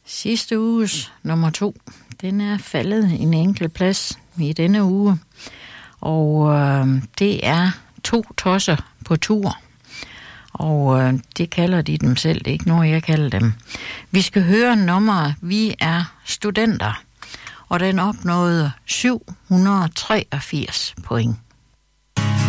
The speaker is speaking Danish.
Sidste uges nummer 2, den er faldet en enkelt plads i denne uge. Og det er 2 tosser på tur. Og det kalder de dem selv, det er ikke noget, jeg kalder dem. Vi skal høre nummeret Vi er studenter. Og den opnåede 783 point.